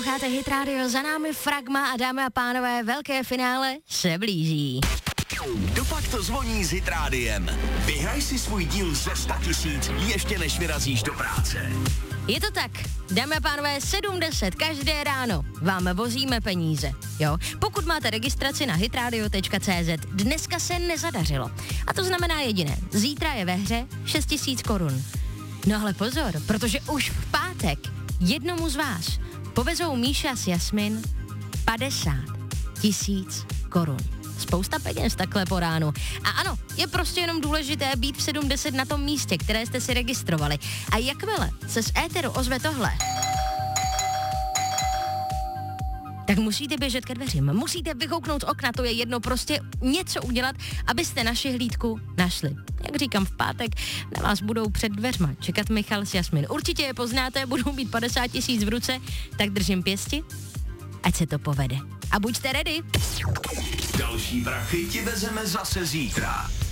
Posloucháte Hit Radio, za námi Fragma a dámy a pánové, velké finále se blíží. Dopak to zvoní s Hit Rádiem. Vyhraj si svůj díl ze 100 000 ještě než vyrazíš do práce. Je to tak, dámy a pánové, 7:10 každé ráno vám vozíme peníze, jo? Pokud máte registraci na hitradio.cz, dneska se nezadařilo. A to znamená jediné, zítra je ve hře 6 000 korun. No ale pozor, protože už v pátek jednomu z vás povezou Míša s Jasmin 50 000 korun. Spousta peněz takhle po ránu. A ano, je prostě jenom důležité být v 7:10 na tom místě, které jste si registrovali. A jakmile se z éteru ozve tohle, tak musíte běžet ke dveřím, musíte vykouknout z okna, to je jedno, prostě něco udělat, abyste naši hlídku našli. Jak říkám, v pátek na vás budou před dveřma čekat Michal s Jasmin. Určitě je poznáte, budou mít 50 000 v ruce, tak držím pěsti, ať se to povede. A buďte ready. Další prachy ti vezeme zase zítra.